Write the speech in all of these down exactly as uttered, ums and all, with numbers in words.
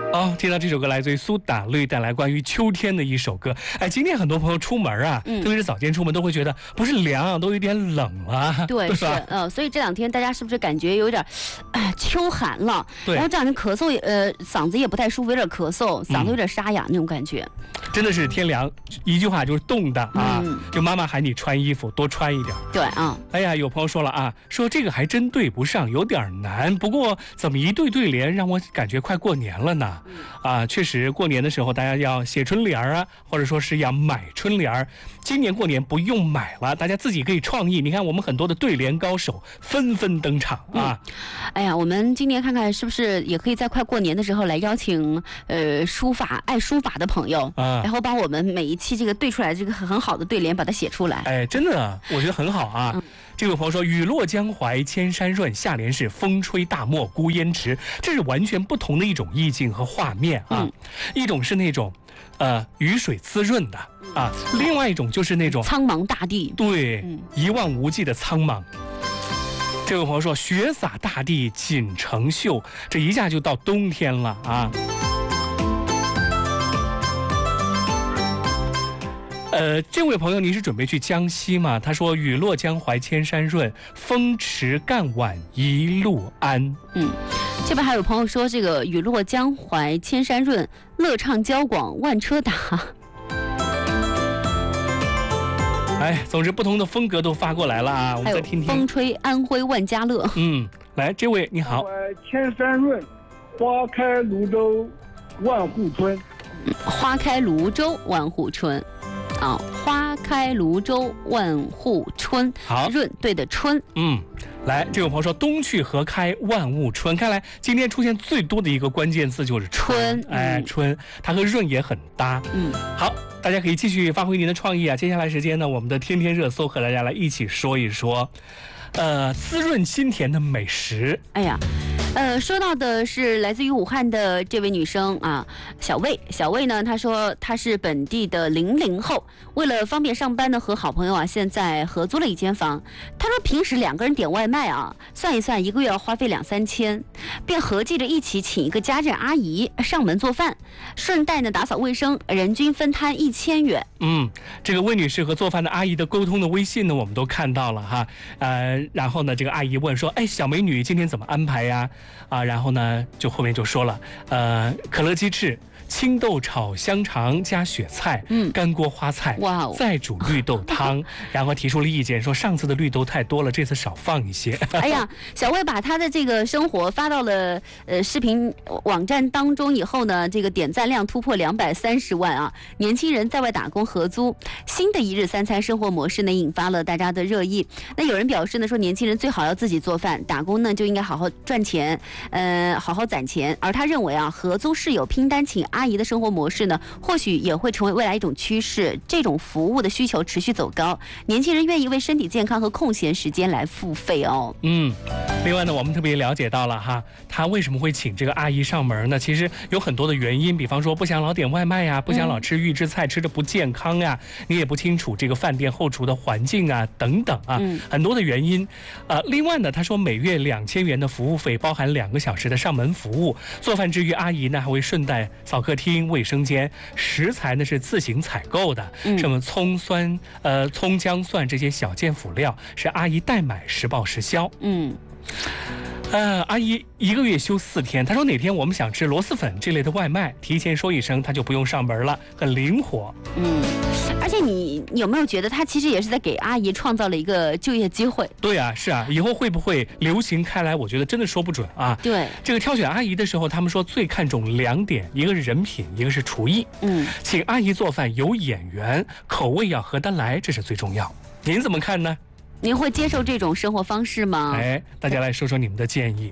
哦，听到这首歌来自于苏打绿带来关于秋天的一首歌。哎，今天很多朋友出门啊，嗯、特别是早间出门都会觉得不是凉，都有点冷了。 对， 对是呃，所以这两天大家是不是感觉有点，哎，秋寒了？ 对。 然后这两天咳嗽也呃，嗓子也不太舒服，有点咳嗽，嗓子有点沙哑、嗯、那种感觉。 真的是天凉，一句话就是冻的啊！嗯、就妈妈喊你穿衣服，多穿一点。 对啊。 哎呀，有朋友说了啊，说这个还真对不上，有点难。不过怎么一对对联，让我感觉快过年了呢？嗯、啊，确实过年的时候大家要写春联啊，或者说是要买春联。今年过年不用买了，大家自己可以创意。你看我们很多的对联高手纷纷登场啊！ 嗯、哎呀，我们今年看看是不是也可以在快过年的时候来邀请呃书法爱书法的朋友啊，然后帮我们每一期这个对出来这个很好的对联把它写出来。 哎，真的，我觉得很好啊。嗯、这位朋友说：“雨落江淮千山润，下联是风吹大漠孤烟直。”这是完全不同的一种意境和画面啊。嗯、一种是那种，呃，雨水滋润的啊；另外一种就是那种苍茫大地， 对，嗯、一望无际的苍茫。这位朋友说：“雪洒大地锦成绣。”这一下就到冬天了啊。呃，这位朋友，你是准备去江西吗？他说：“雨落江淮千山润，风驰赣晚一路安。” 嗯，这边还有朋友说，这个雨落江淮千山润，乐畅交广万车达。 哎，总之不同的风格都发过来了啊，我们再听听。 风吹安徽万家乐。 嗯，来，这位你好。 千山润，花开泸州万户春。 嗯、花开泸州万户春。啊，花开泸州万户春。 好， 润对的春。 嗯，来，这位朋友说冬去荷开万物春。看来今天出现最多的一个关键字就是春。春哎，春，它和润也很搭。嗯，好，大家可以继续发挥您的创意啊。接下来时间呢，我们的天天热搜和大家来一起说一说，呃，滋润心田的美食。 哎呀。呃，说到的是来自于武汉的这位女生啊，小魏。小魏呢，她说她是本地的零零后，为了方便上班呢，和好朋友啊，现在合租了一间房。她说平时两个人点外卖啊，算一算一个月要花费两三千，便合计着一起请一个家政阿姨上门做饭，顺带呢打扫卫生，人均分摊一千元。 嗯，这个魏女士和做饭的阿姨的沟通的微信呢，我们都看到了哈。呃，然后呢，这个阿姨问说：“哎，小美女今天怎么安排呀？”啊，然后呢，就后面就说了，呃，可乐鸡翅、青豆炒香肠加雪菜，嗯，干锅花菜，哇哦，再煮绿豆汤，然后提出了意见，说上次的绿豆太多了，这次少放一些。 哎呀，小魏把他的这个生活发到了呃视频网站当中以后呢，这个点赞量突破两百三十万啊！年轻人在外打工合租，新的一日三餐生活模式呢，引发了大家的热议。那有人表示呢，说年轻人最好要自己做饭，打工呢就应该好好赚钱。呃，好好攒钱，而他认为啊，合租室友拼单请阿姨的生活模式呢，或许也会成为未来一种趋势。这种服务的需求持续走高，年轻人愿意为身体健康和空闲时间来付费哦。 嗯，另外呢，我们特别了解到了哈，他为什么会请这个阿姨上门呢？其实有很多的原因，比方说不想老点外卖呀，不想老吃预制菜，吃着不健康呀，你也不清楚这个饭店后厨的环境啊，等等啊，嗯、很多的原因。呃，另外呢，他说每月两千元的服务费包含两个小时的上门服务，做饭之余，阿姨呢还会顺带扫客厅、卫生间，食材呢是自行采购的，嗯、什么葱酸、呃葱姜蒜这些小件辅料是阿姨代买，实报实销。嗯。呃，阿姨一个月休四天，她说哪天我们想吃螺蛳粉这类的外卖，提前说一声，她就不用上门了，很灵活。 嗯，而且你有没有觉得她其实也是在给阿姨创造了一个就业机会？ 对啊，是啊，以后会不会流行开来，我觉得真的说不准啊。 对， 这个挑选阿姨的时候，他们说最看重两点，一个是人品，一个是厨艺。嗯，请阿姨做饭有眼缘，口味要合得来，这是最重要。您怎么看呢？ 您会接受这种生活方式吗？ 哎，大家来说说你们的建议。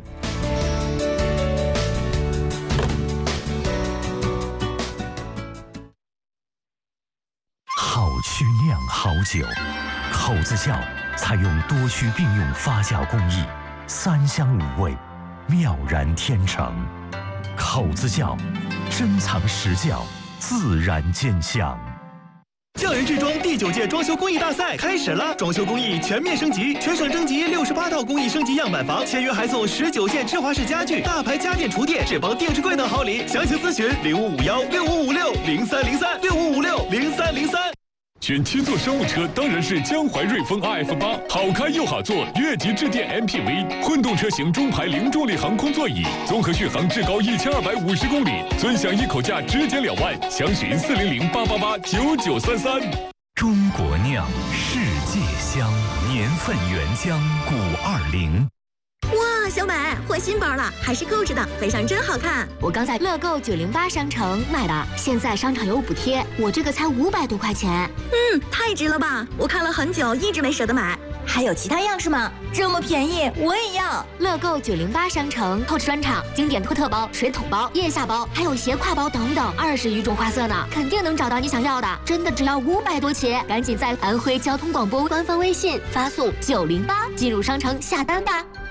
好曲酿好酒，口子窖采用多区并用发酵工艺，三香五味，妙然天成。口子窖，珍藏实窖，自然见香。 匠人制装第九届装修工艺大赛开始了，装修工艺全面升级，全省征集六十八套工艺升级样板房，签约还送十九件智华式家具、大牌家电厨电、智邦定制柜等好礼。详情咨询零五五幺六五五六零三零三六五五六零三零三。 选七座商务车当然是江淮瑞风 R F 八，好开又好坐，越级致电 M P V， 混动车型中排零重力航空座椅，综合续航至高一千二百五十公里，尊享一口价直减两万，详询四零零八八八九九三三。 中国酿，世界香，年份原浆五二零。 哇，小美换新包了，还是购置的，背上真好看。 我刚在乐购九零八商城买的，现在商场有补贴，我这个才五百多块钱。 嗯，太值了吧！我看了很久，一直没舍得买。还有其他样式吗？这么便宜，我也要。 乐购九零八商城透视专场，经典托特包、水桶包、腋下包，还有斜挎包等等，二十余种花色呢，肯定能找到你想要的。真的只要五百多起，赶紧在安徽交通广播官方微信发送九零八进入商城下单吧。